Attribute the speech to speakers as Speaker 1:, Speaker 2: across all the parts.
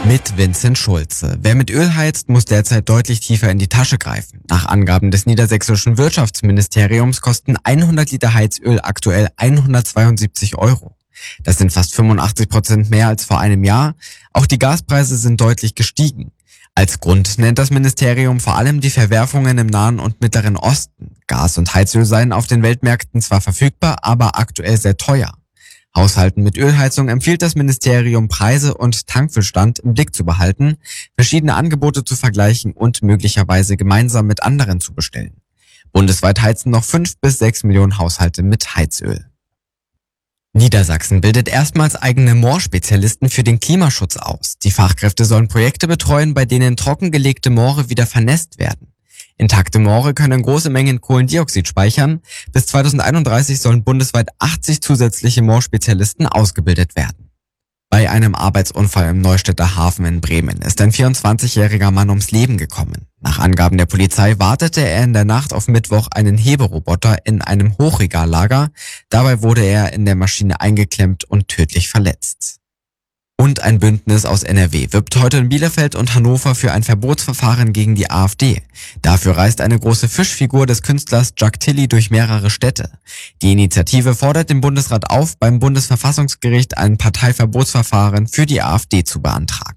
Speaker 1: Mit Vincent Schulze. Wer mit Öl heizt, muss derzeit deutlich tiefer in die Tasche greifen. Nach Angaben des niedersächsischen Wirtschaftsministeriums kosten 100 Liter Heizöl aktuell 172 Euro. Das sind fast 85% mehr als vor einem Jahr. Auch die Gaspreise sind deutlich gestiegen. Als Grund nennt das Ministerium vor allem die Verwerfungen im Nahen und Mittleren Osten. Gas und Heizöl seien auf den Weltmärkten zwar verfügbar, aber aktuell sehr teuer. Haushalten mit Ölheizung empfiehlt das Ministerium, Preise und Tankfüllstand im Blick zu behalten, verschiedene Angebote zu vergleichen und möglicherweise gemeinsam mit anderen zu bestellen. Bundesweit heizen noch 5 bis 6 Millionen Haushalte mit Heizöl. Niedersachsen bildet erstmals eigene Moorspezialisten für den Klimaschutz aus. Die Fachkräfte sollen Projekte betreuen, bei denen trockengelegte Moore wieder vernässt werden. Intakte Moore können große Mengen Kohlendioxid speichern. Bis 2031 sollen bundesweit 80 zusätzliche Moorspezialisten ausgebildet werden. Bei einem Arbeitsunfall im Neustädter Hafen in Bremen ist ein 24-jähriger Mann ums Leben gekommen. Nach Angaben der Polizei wartete er in der Nacht auf Mittwoch einen Heberoboter in einem Hochregallager. Dabei wurde er in der Maschine eingeklemmt und tödlich verletzt. Und ein Bündnis aus NRW wirbt heute in Bielefeld und Hannover für ein Verbotsverfahren gegen die AfD. Dafür reist eine große Fischfigur des Künstlers Jack Tilly durch mehrere Städte. Die Initiative fordert den Bundesrat auf, beim Bundesverfassungsgericht ein Parteiverbotsverfahren für die AfD zu beantragen.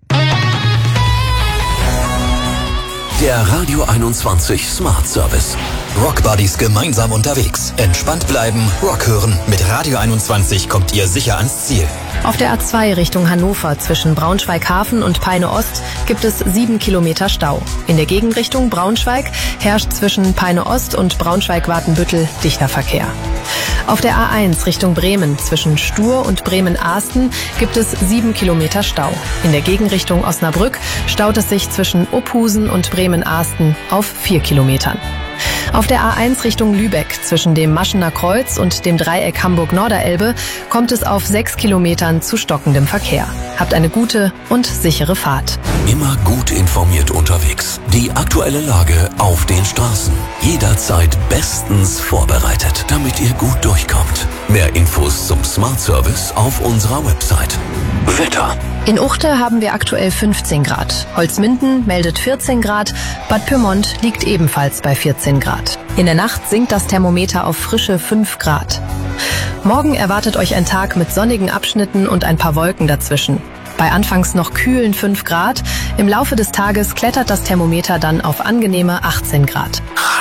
Speaker 2: Der Radio 21 Smart Service. Rock Buddies gemeinsam unterwegs. Entspannt bleiben, Rock hören. Mit Radio 21 kommt ihr sicher ans Ziel.
Speaker 3: Auf der A2 Richtung Hannover zwischen Braunschweig-Hafen und Peine-Ost gibt es 7 Kilometer Stau. In der Gegenrichtung Braunschweig herrscht zwischen Peine-Ost und Braunschweig-Watenbüttel dichter Verkehr. Auf der A1 Richtung Bremen zwischen Stur und Bremen-Ahsten gibt es 7 Kilometer Stau. In der Gegenrichtung Osnabrück staut es sich zwischen Opphusen und Bremen-Ahsten auf 4 Kilometern. Auf der A1 Richtung Lübeck zwischen dem Maschener Kreuz und dem Dreieck Hamburg-Norderelbe kommt es auf 6 Kilometern zu stockendem Verkehr. Habt eine gute und sichere Fahrt.
Speaker 2: Immer gut informiert unterwegs. Die aktuelle Lage auf den Straßen. Jederzeit bestens vorbereitet, damit ihr gut durchkommt. Mehr Infos zum Smart Service auf unserer Website. Wetter.
Speaker 3: In Uchte haben wir aktuell 15 Grad. Holzminden meldet 14 Grad. Bad Pyrmont liegt ebenfalls bei 14 Grad. In der Nacht sinkt das Thermometer auf frische 5 Grad. Morgen erwartet euch ein Tag mit sonnigen Abschnitten und ein paar Wolken dazwischen. Bei anfangs noch kühlen 5 Grad. Im Laufe des Tages klettert das Thermometer dann auf angenehme 18 Grad.